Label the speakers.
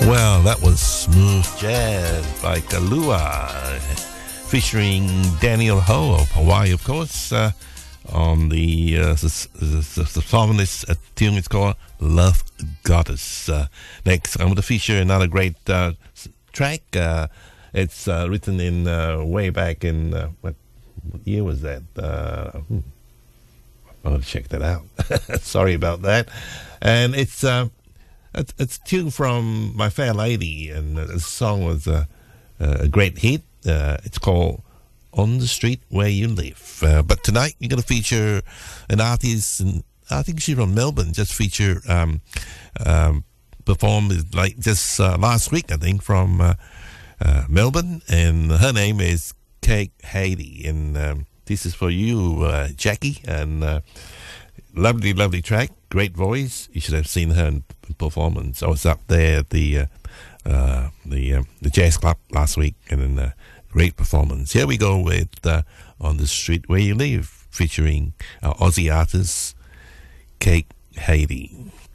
Speaker 1: Well, that was Smooth Jazz by Kalua, featuring Daniel Ho of Hawaii, of course, on the song. This tune is called Love Goddess. Next, I'm going to feature another great track. It's written in way back in, what year was that? I'm going to check that out. Sorry about that. And it's a tune from My Fair Lady, and the song was a great hit. It's called On the Street Where You Live. But tonight, we're going to feature an artist, and I think she's from Melbourne, just performed like just last week, I think, from Melbourne, and her name is Kate Haiti, and this is for you, Jackie, and lovely, lovely track, great voice. You should have seen her in performance. I was up there at the jazz club last week, and a great performance. Here we go with On the Street Where You Live, featuring our Aussie artist, Kate Haiti.